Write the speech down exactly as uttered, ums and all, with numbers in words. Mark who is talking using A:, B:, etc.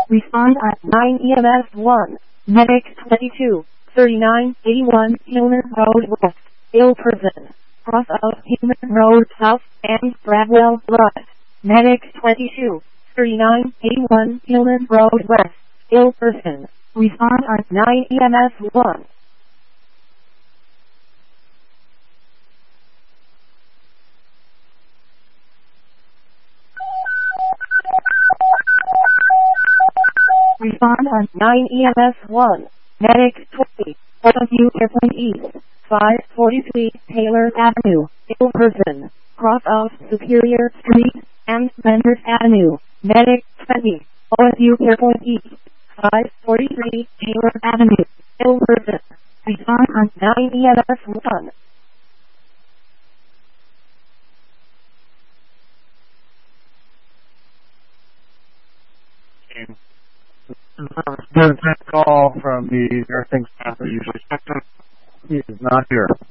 A: Respond at nine E M S one. Medic twenty-two, thirty-nine, eighty-one, Hillman Road West. Ill person. Cross out Hillman Road South and Bradwell Road. Medic twenty-two, thirty-nine, eighty-one, Hillman Road West. Ill person. Respond at nine E M S one. Respond on nine E M S one. Medic twenty. O W Airplane East. five forty-three Taylor Avenue. Ill person. Cross off Superior Street and Leonard Avenue. Medic twenty. O S U Airport East. five forty-three Taylor Avenue. Ill person. Respond on nine E M S one.
B: There's a call from the nursing staff that usually checks. He is not here.